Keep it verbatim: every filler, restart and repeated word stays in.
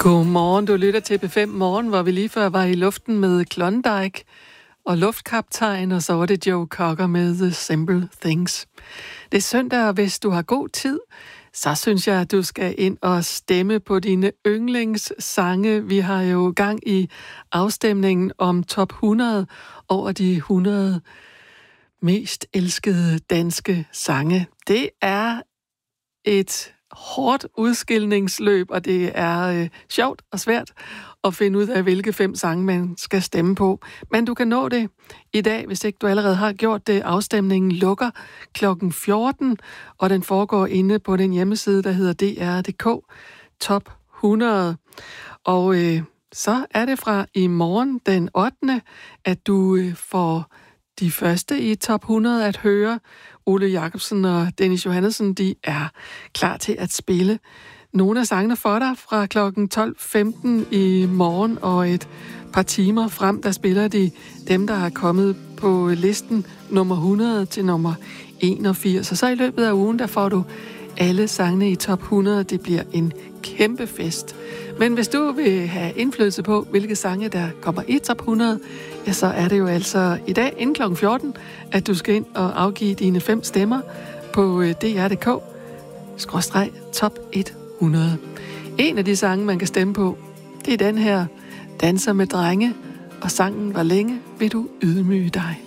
Godmorgen, du lytter til P fem Morgen, hvor vi lige før var i luften med Klondike og Luftkaptajn, og så var det Joe Cocker med The Simple Things. Det er søndag, og hvis du har god tid, så synes jeg, at du skal ind og stemme på dine yndlingssange. Vi har jo gang i afstemningen om top hundrede over de hundrede mest elskede danske sange. Det er et hårdt udskilningsløb, og det er øh, sjovt og svært at finde ud af, hvilke fem sange man skal stemme på. Men du kan nå det i dag, hvis ikke du allerede har gjort det. Afstemningen lukker klokken fjorten, og den foregår inde på den hjemmeside, der hedder D R punktum D K, top hundrede. Og øh, så er det fra i morgen den ottende at du øh, får de første i top hundrede at høre. Ole Jacobsen og Dennis Johannesson, de er klar til at spille nogle af sangene for dig fra klokken tolv femten i morgen, og et par timer frem, der spiller de dem, der er kommet på listen nummer hundrede til nummer enogfirs. Og så i løbet af ugen, der får du alle sangene i top hundrede. Det bliver en kæmpe fest. Men hvis du vil have indflydelse på, hvilke sange, der kommer i top hundrede, ja, så er det jo altså i dag inden klokken fjorten, at du skal ind og afgive dine fem stemmer på D R punktum D K, skråstreg top hundrede. En af de sange, man kan stemme på, det er den her, Danser med drenge, og sangen Hvor længe vil du ydmyge dig?